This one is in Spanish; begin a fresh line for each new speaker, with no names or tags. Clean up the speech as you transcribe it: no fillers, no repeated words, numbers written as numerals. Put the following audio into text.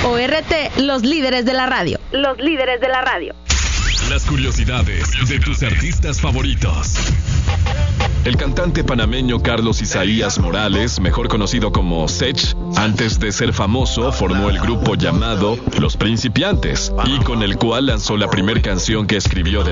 ORT, los líderes de la radio. Los líderes de la radio.
Las curiosidades de tus artistas favoritos. El cantante panameño Carlos Isaías Morales, mejor conocido como Sech, antes de ser famoso, formó el grupo llamado Los Principiantes, y con el cual lanzó la primera canción que escribió de